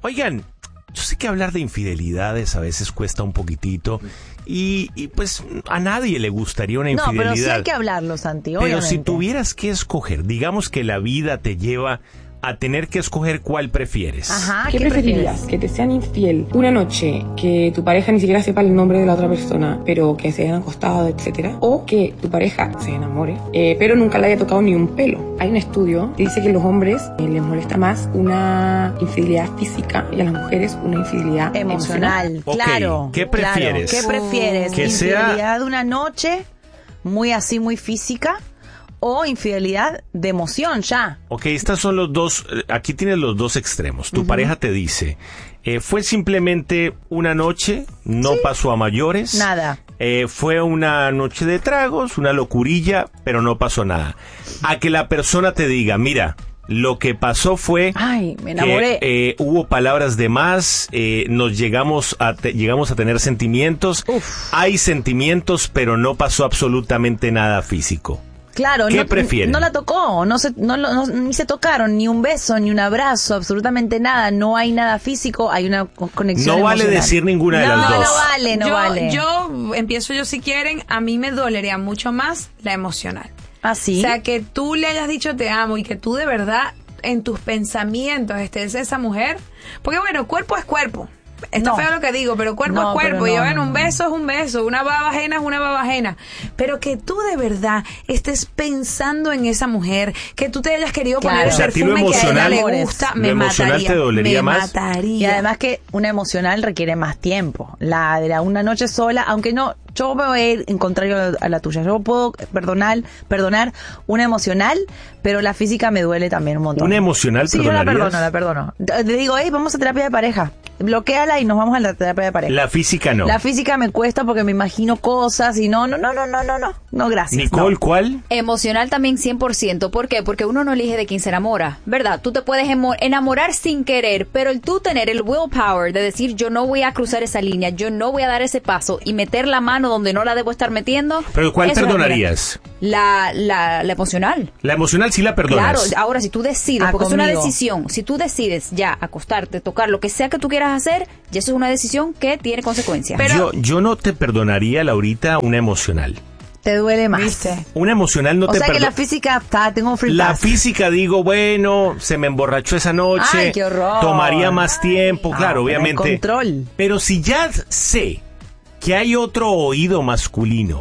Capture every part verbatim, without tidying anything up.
Oigan, yo sé que hablar de infidelidades a veces cuesta un poquitito y, y pues a nadie le gustaría una infidelidad. No, pero sí hay que hablarlo, Santi, Pero obviamente. si tuvieras que escoger, digamos que la vida te lleva a tener que escoger cuál prefieres. Ajá, ¿Qué, ¿qué preferirías? prefieres? ¿Que te sean infiel una noche, que tu pareja ni siquiera sepa el nombre de la otra persona, pero que se hayan acostado, etcétera? ¿O que tu pareja se enamore, eh, pero nunca le haya tocado ni un pelo? Hay un estudio que dice que a los hombres eh, les molesta más una infidelidad física y a las mujeres una infidelidad emocional. Emocional, Ok, claro. ¿qué prefieres? Claro. ¿Qué prefieres? Que sea- ¿Infidelidad de una noche, muy así, muy física? ¿O infidelidad de emoción ya? Ok, estas son los dos, eh, aquí tienes los dos extremos. Tu pareja te dice, eh, fue simplemente una noche, no pasó a mayores. Nada. Eh, fue una noche de tragos, una locurilla, pero no pasó nada. A que la persona te diga, mira, lo que pasó fue Ay, me enamoré. que eh, hubo palabras de más, eh, nos llegamos a te- llegamos a tener sentimientos. Uf. Hay sentimientos, pero no pasó absolutamente nada físico. Claro, ¿Qué no, prefieren? no la tocó, no se, no, lo- no- ni se tocaron, ni un beso, ni un abrazo, absolutamente nada. No hay nada físico, hay una co- conexión No vale emocional. decir ninguna de no, las dos. No vale, no yo, vale. yo empiezo yo si quieren, a mí me dolería mucho más la emocional. ¿Ah, sí? O sea, que tú le hayas dicho te amo y que tú de verdad en tus pensamientos estés esa mujer. Porque bueno, cuerpo es cuerpo. Está No. feo lo que digo, pero cuerpo No, es cuerpo. pero Y no, bueno, no, un no. beso es un beso, una baba ajena es una baba ajena. Pero que tú de verdad estés pensando en esa mujer, que tú te hayas querido Claro. poner O sea, el a ti lo perfume que a ella emocional- le gusta, lo me emocional mataría. te dolería me más. mataría. Y además que una emocional requiere más tiempo. La de la una noche sola, aunque no, yo me voy a ir en contrario a la tuya. Yo puedo perdonar, perdonar una emocional, pero la física me duele también un montón. ¿Una emocional Sí, yo la perdonarías? perdono, la perdono. Le digo, hey, vamos a terapia de pareja. Bloquéala y nos vamos a la terapia de pareja. La física no. La física me cuesta porque me imagino cosas y no, no, no, no, no, no, no, no, gracias. Nicole, no. ¿cuál? Emocional también cien por ciento. ¿Por qué? Porque uno no elige de quién se enamora, ¿verdad? Tú te puedes emo- enamorar sin querer, pero el tú tener el willpower de decir yo no voy a cruzar esa línea, yo no voy a dar ese paso y meter la mano donde no la debo estar metiendo. ¿Pero cuál eso es perdonarías? La, la, la emocional. La emocional sí la perdonas. Claro, ahora si tú decides, Ah, porque es una conmigo. decisión, si tú decides ya acostarte, tocar lo que sea que tú quieras hacer, ya eso es una decisión que tiene consecuencias. yo, yo no te perdonaría, Laurita, una emocional. Te duele más. ¿Viste? Una emocional no O te sea que perdona. la física está, tengo un free La pass. física, digo, bueno, se me emborrachó esa noche. Ay, qué horror. Tomaría más tiempo, Ah, claro, pero hay obviamente. control. Pero si ya sé que hay otro oído masculino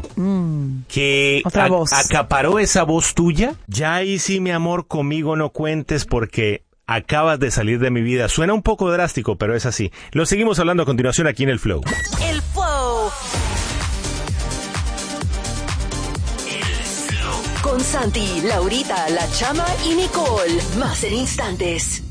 que otra a- voz. acaparó esa voz tuya, ya ahí sí, mi amor, conmigo no cuentes porque acabas de salir de mi vida. Suena un poco drástico, pero es así. Lo seguimos hablando a continuación aquí en el Flow. El Flow. Con Santi, Laurita, La Chama y Nicole. Más en instantes.